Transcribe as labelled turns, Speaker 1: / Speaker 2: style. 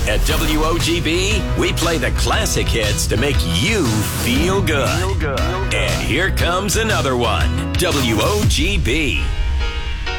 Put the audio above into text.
Speaker 1: At WOGB, we play the classic hits to make you feel good. And here comes another one. WOGB.